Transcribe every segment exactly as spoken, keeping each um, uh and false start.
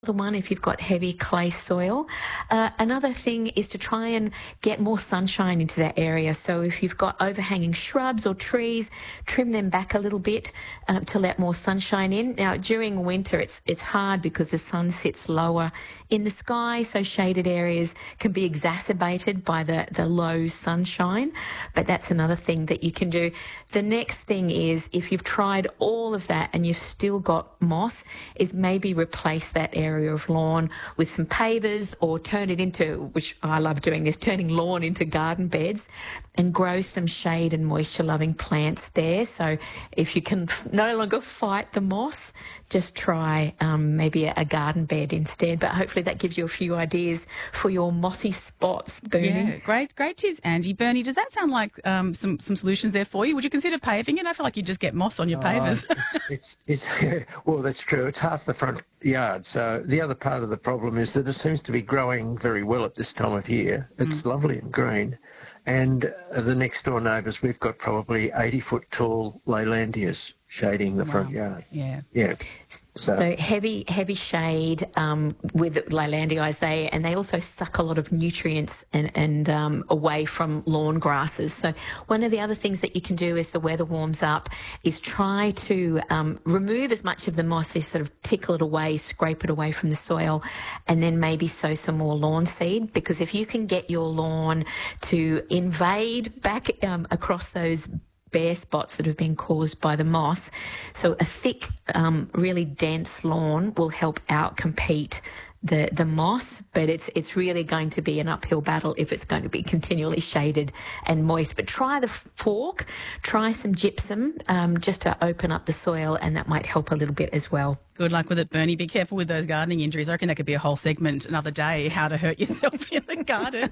The one if you've got heavy clay soil. Uh, another thing is to try and get more sunshine into that area. So if you've got overhanging shrubs or trees, trim them back a little bit um, to let more sunshine in. Now during winter it's it's hard because the sun sits lower in the sky, so shaded areas can be exacerbated by the, the low sunshine, but that's another thing that you can do. The next thing is if you've tried all of that and you've still got moss, is maybe replace that area area of lawn with some pavers, or turn it into, which I love doing this, turning lawn into garden beds, and grow some shade and moisture loving plants there. So if you can no longer fight the moss, just try um, maybe a, a garden bed instead. But hopefully that gives you a few ideas for your mossy spots, Bernie. Yeah, great, great tips, Angie. Bernie, does that sound like um, some some solutions there for you? Would you consider paving it? I feel like you just get moss on your Oh, pavers. it's, it's, it's well, that's true. It's half the front yard. So the other part of the problem is that it seems to be growing very well at this time of year. It's mm. lovely and green. And uh, the next door neighbours, we've got probably eighty foot tall Leylandias shading the wow. front yard. Yeah. Yeah. So, so heavy, heavy shade um, with Leylandii, they and they also suck a lot of nutrients and, and um, away from lawn grasses. So one of the other things that you can do as the weather warms up is try to um, remove as much of the moss, is sort of tickle it away, scrape it away from the soil, and then maybe sow some more lawn seed. Because if you can get your lawn to invade back um, across those bare spots that have been caused by the moss, so a thick, um, really dense lawn will help outcompete the the moss, but it's it's really going to be an uphill battle if it's going to be continually shaded and moist. But try the fork, try some gypsum um, just to open up the soil, and that might help a little bit as well. Good luck with it, Bernie. Be careful with those gardening injuries. I reckon that could be a whole segment another day, how to hurt yourself in the garden.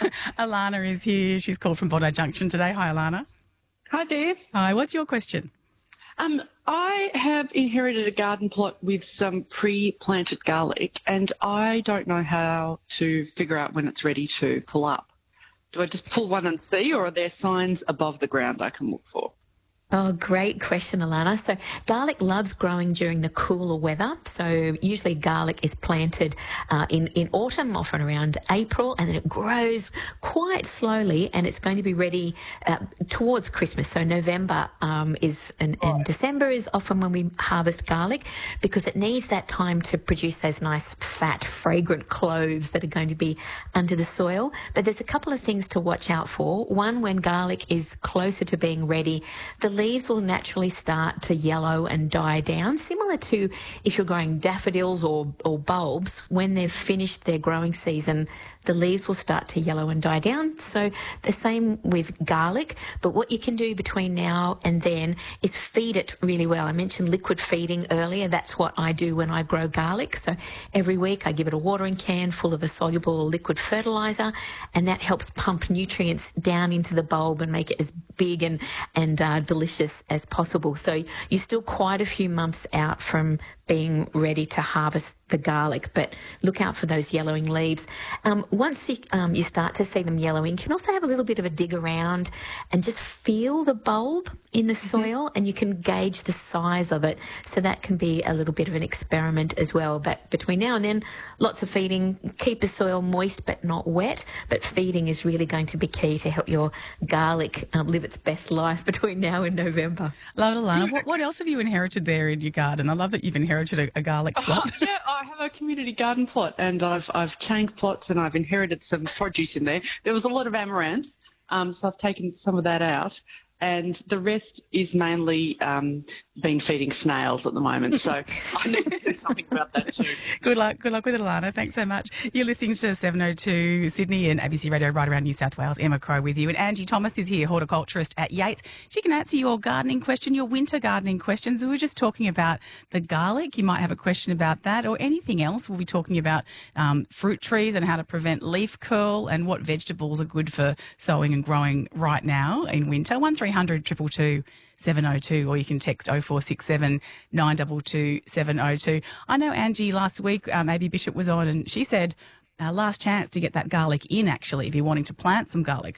Alana is here. She's called from Bondi Junction today. Hi, Alana. Hi there. Hi, what's your question? Um, I have inherited a garden plot with some pre-planted garlic, and I don't know how to figure out when it's ready to pull up. Do I just pull one and see, or are there signs above the ground I can look for? Oh, great question, Alana. So garlic loves growing during the cooler weather. So usually garlic is planted uh, in, in autumn, often around April, and then it grows quite slowly, and it's going to be ready uh, towards Christmas. So November um, is and, and December is often when we harvest garlic, because it needs that time to produce those nice, fat, fragrant cloves that are going to be under the soil. But there's a couple of things to watch out for. One, when garlic is closer to being ready, the leaves will naturally start to yellow and die down, similar to if you're growing daffodils or, or bulbs. When they've finished their growing season, the leaves will start to yellow and die down. So the same with garlic, but what you can do between now and then is feed it really well. I mentioned liquid feeding earlier. That's what I do when I grow garlic. So every week I give it a watering can full of a soluble or liquid fertiliser, and that helps pump nutrients down into the bulb and make it as big and, and uh, delicious as possible. So you're still quite a few months out from being ready to harvest the garlic, but look out for those yellowing leaves. Um, once you, um, you start to see them yellowing, you can also have a little bit of a dig around and just feel the bulb in the soil, mm-hmm. and you can gauge the size of it. So that can be a little bit of an experiment as well. But between now and then, lots of feeding. Keep the soil moist but not wet, but feeding is really going to be key to help your garlic um, live its best life between now and November. Love it, Alana. What, what else have you inherited there in your garden? I love that you've inherited a, a garlic plot. Oh, yeah, I have a community garden plot, and I've I've changed plots, and I've inherited some produce in there. There was a lot of amaranth, um, so I've taken some of that out, and the rest is mainly um, been feeding snails at the moment. So I need to do something about that too. Good luck. Good luck with it, Alana. Thanks so much. You're listening to seven oh two Sydney and A B C Radio right around New South Wales. Emma Crow with you. And Angie Thomas is here, horticulturist at Yates. She can answer your gardening question, your winter gardening questions. We were just talking about the garlic. You might have a question about that or anything else. We'll be talking about um, fruit trees and how to prevent leaf curl and what vegetables are good for sowing and growing right now in winter. one three hundred two two two seven oh two, or you can text oh four six seven nine two two seven oh two. I know, Angie, last week, um, Abby Bishop was on, and she said uh, last chance to get that garlic in, actually, if you're wanting to plant some garlic.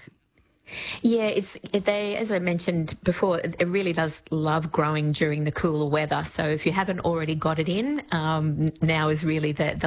Yeah, it's they, as I mentioned before, it really does love growing during the cooler weather. So if you haven't already got it in, um, now is really the, the